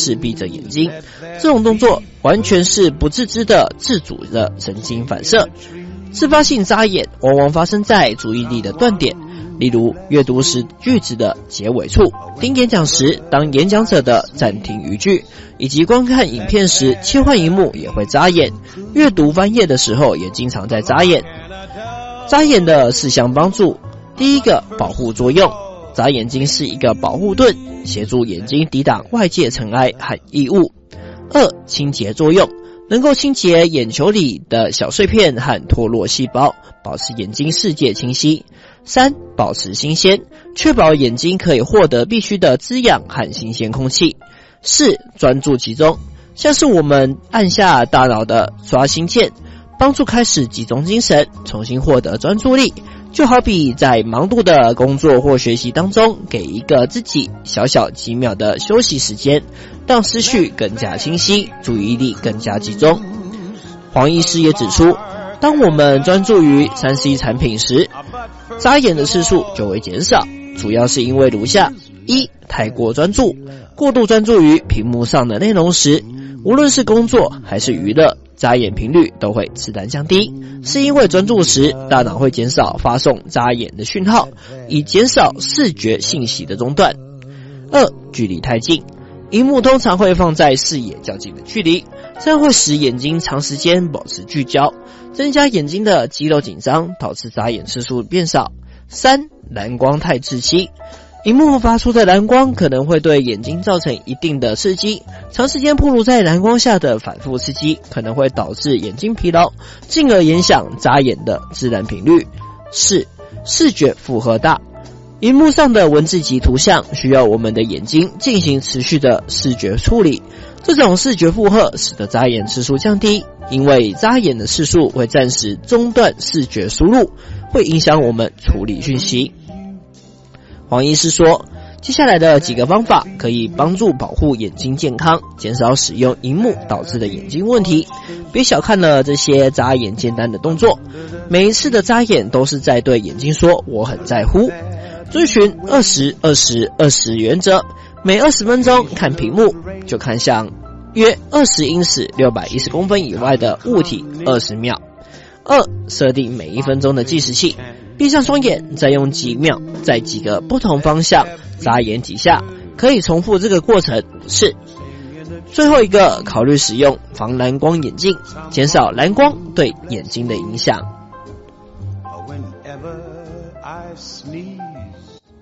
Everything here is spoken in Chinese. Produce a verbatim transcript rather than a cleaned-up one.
是闭着眼睛，这种动作完全是不自知的自主的神经反射。自发性眨眼往往发生在注意力的断点，例如阅读时句子的结尾处，听演讲时当演讲者的暂停语句，以及观看影片时切换荧幕也会眨眼，阅读翻页的时候也经常在眨眼。眨眼的四项帮助：第一个，保护作用，眨眼睛是一个保护盾，协助眼睛抵挡外界尘埃和异物。二，清洁作用，能够清洁眼球里的小碎片和脱落细胞，保持眼睛视界清晰。三，保持新鲜，确保眼睛可以获得必须的滋养和新鲜空气。四，专注集中，像是我们按下大脑的刷新键，帮助开始集中精神，重新获得专注力，就好比在忙碌的工作或学习当中，给一个自己小小几秒的休息时间，让思绪更加清晰，注意力更加集中。黄医师也指出，当我们专注于 三 C 产品时，眨眼的次数就会减少，主要是因为如下：一、太过专注，过度专注于屏幕上的内容时，无论是工作还是娱乐，眨眼频率都会自然降低，是因为专注时大脑会减少发送眨眼的讯号，以减少视觉信息的中断。二、距离太近，萤幕通常会放在视野较近的距离，这样会使眼睛长时间保持聚焦，增加眼睛的肌肉紧张，导致眨眼次数变少。三、蓝光太窒息，萤幕发出的蓝光可能会对眼睛造成一定的刺激，长时间暴露在蓝光下的反复刺激可能会导致眼睛疲劳，进而影响眨眼的自然频率。四、视觉负荷大，萤幕上的文字及图像需要我们的眼睛进行持续的视觉处理，这种视觉负荷使得眨眼次数降低，因为眨眼的次数会暂时中断视觉输入，会影响我们处理讯息。黄医师说，接下来的几个方法可以帮助保护眼睛健康，减少使用萤幕导致的眼睛问题。别小看了这些眨眼简单的动作，每一次的眨眼都是在对眼睛说我很在乎。遵循二十 二十 二十原则，每二十分钟看屏幕就看向约二十英尺六百一十公分以外的物体二十秒。二、设定每一分钟的计时器，闭上双眼，再用几秒在几个不同方向眨眼几下，可以重复这个过程五次。最后一个，考虑使用防蓝光眼镜，减少蓝光对眼睛的影响。 Whenever I sneeze